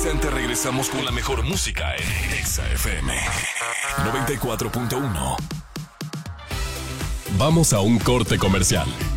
instante regresamos con la mejor música en Exa FM 94.1. Vamos a un corte comercial.